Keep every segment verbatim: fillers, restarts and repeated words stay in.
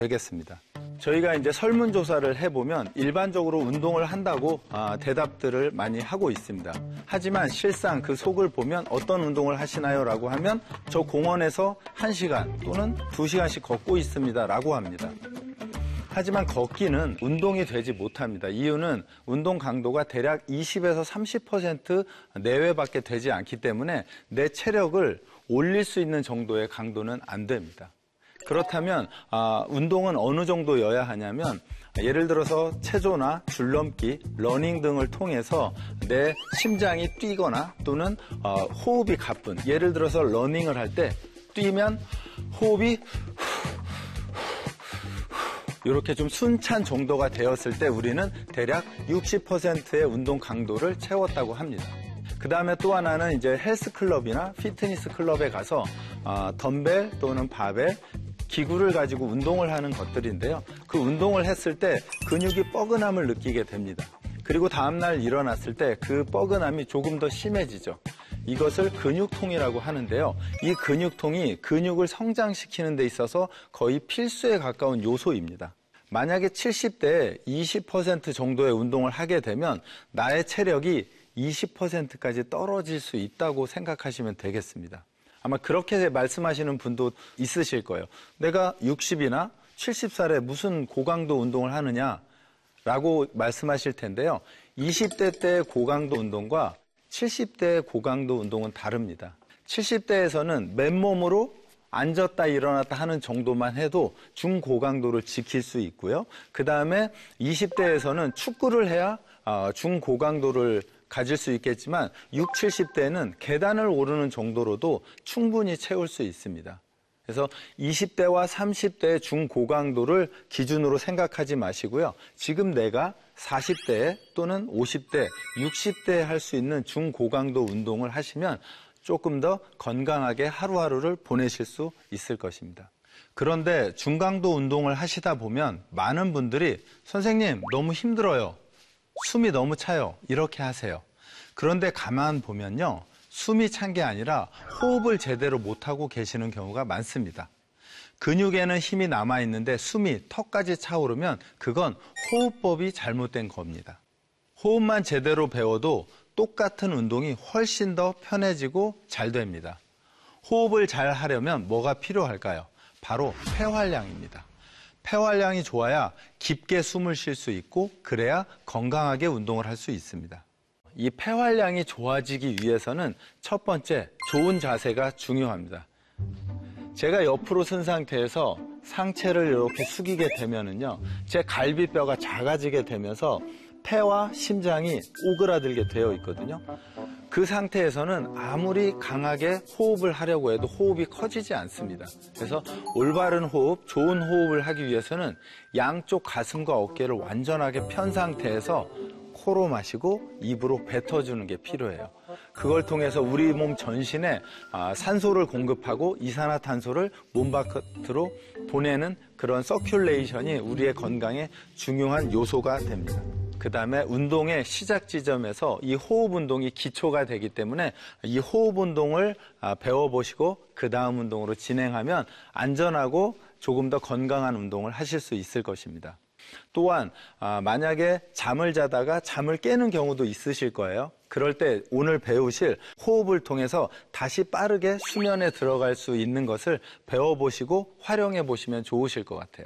되겠습니다. 저희가 이제 설문조사를 해보면 일반적으로 운동을 한다고 아, 대답들을 많이 하고 있습니다. 하지만 실상 그 속을 보면 어떤 운동을 하시나요? 라고 하면 저 공원에서 한 시간 또는 두 시간씩 걷고 있습니다. 라고 합니다. 하지만 걷기는 운동이 되지 못합니다. 이유는 운동 강도가 대략 이십에서 삼십 퍼센트 내외밖에 되지 않기 때문에 내 체력을 올릴 수 있는 정도의 강도는 안 됩니다. 그렇다면 아, 운동은 어느 정도여야 하냐면 예를 들어서 체조나 줄넘기, 러닝 등을 통해서 내 심장이 뛰거나 또는 어, 호흡이 가쁜, 예를 들어서 러닝을 할 때 뛰면 호흡이 이렇게 좀 순찬 정도가 되었을 때 우리는 대략 육십 퍼센트의 운동 강도를 채웠다고 합니다. 그 다음에 또 하나는 이제 헬스클럽이나 피트니스 클럽에 가서 어, 덤벨 또는 바벨, 기구를 가지고 운동을 하는 것들인데요. 그 운동을 했을 때 근육이 뻐근함을 느끼게 됩니다. 그리고 다음날 일어났을 때 그 뻐근함이 조금 더 심해지죠. 이것을 근육통이라고 하는데요. 이 근육통이 근육을 성장시키는 데 있어서 거의 필수에 가까운 요소입니다. 만약에 칠십 대에 이십 퍼센트 정도의 운동을 하게 되면 나의 체력이 이십 퍼센트까지 떨어질 수 있다고 생각하시면 되겠습니다. 아마 그렇게 말씀하시는 분도 있으실 거예요. 내가 육십이나 칠십 살에 무슨 고강도 운동을 하느냐라고 말씀하실 텐데요. 이십 대 때의 고강도 운동과 칠십 대의 고강도 운동은 다릅니다. 칠십 대에서는 맨몸으로 앉았다 일어났다 하는 정도만 해도 중고강도를 지킬 수 있고요. 그 다음에 이십 대에서는 축구를 해야 중고강도를 가질 수 있겠지만 육십, 칠십 대는 계단을 오르는 정도로도 충분히 채울 수 있습니다. 그래서 이십 대와 삼십 대의 중고강도를 기준으로 생각하지 마시고요. 지금 내가 사십 대 또는 오십 대, 육십 대에 할 수 있는 중고강도 운동을 하시면 조금 더 건강하게 하루하루를 보내실 수 있을 것입니다. 그런데 중강도 운동을 하시다 보면 많은 분들이 선생님 너무 힘들어요. 숨이 너무 차요. 이렇게 하세요. 그런데 가만 보면요. 숨이 찬 게 아니라 호흡을 제대로 못하고 계시는 경우가 많습니다. 근육에는 힘이 남아있는데 숨이 턱까지 차오르면 그건 호흡법이 잘못된 겁니다. 호흡만 제대로 배워도 똑같은 운동이 훨씬 더 편해지고 잘 됩니다. 호흡을 잘 하려면 뭐가 필요할까요? 바로 폐활량입니다. 폐활량이 좋아야 깊게 숨을 쉴 수 있고 그래야 건강하게 운동을 할 수 있습니다. 이 폐활량이 좋아지기 위해서는 첫 번째, 좋은 자세가 중요합니다. 제가 옆으로 쓴 상태에서 상체를 이렇게 숙이게 되면은요, 제 갈비뼈가 작아지게 되면서 폐와 심장이 오그라들게 되어 있거든요. 그 상태에서는 아무리 강하게 호흡을 하려고 해도 호흡이 커지지 않습니다. 그래서 올바른 호흡, 좋은 호흡을 하기 위해서는 양쪽 가슴과 어깨를 완전하게 편 상태에서 코로 마시고 입으로 뱉어주는 게 필요해요. 그걸 통해서 우리 몸 전신에 산소를 공급하고 이산화탄소를 몸 바깥으로 보내는 그런 서큘레이션이 우리의 건강에 중요한 요소가 됩니다. 그 다음에 운동의 시작 지점에서 이 호흡 운동이 기초가 되기 때문에 이 호흡 운동을 배워보시고 그 다음 운동으로 진행하면 안전하고 조금 더 건강한 운동을 하실 수 있을 것입니다. 또한 만약에 잠을 자다가 잠을 깨는 경우도 있으실 거예요. 그럴 때 오늘 배우실 호흡을 통해서 다시 빠르게 수면에 들어갈 수 있는 것을 배워보시고 활용해 보시면 좋으실 것 같아요.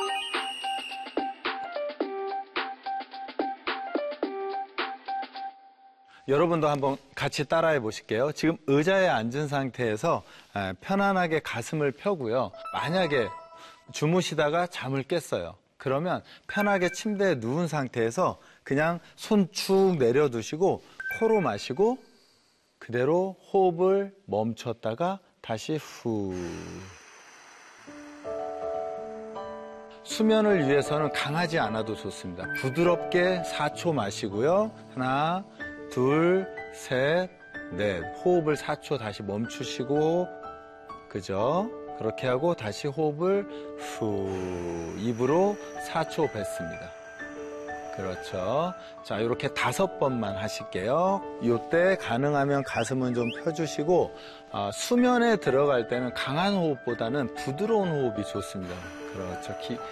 여러분도 한번 같이 따라해 보실게요. 지금 의자에 앉은 상태에서 편안하게 가슴을 펴고요. 만약에 주무시다가 잠을 깼어요. 그러면 편하게 침대에 누운 상태에서 그냥 손 축 내려두시고 코로 마시고 그대로 호흡을 멈췄다가 다시 후. 수면을 위해서는 강하지 않아도 좋습니다. 부드럽게 사 초 마시고요. 하나, 둘, 셋, 넷. 호흡을 사 초 다시 멈추시고, 그죠? 그렇게 하고 다시 호흡을 후, 입으로 사 초 뱉습니다. 그렇죠. 자, 이렇게 다섯 번만 하실게요. 이때 가능하면 가슴은 좀 펴주시고, 아, 수면에 들어갈 때는 강한 호흡보다는 부드러운 호흡이 좋습니다. 그렇죠. 기,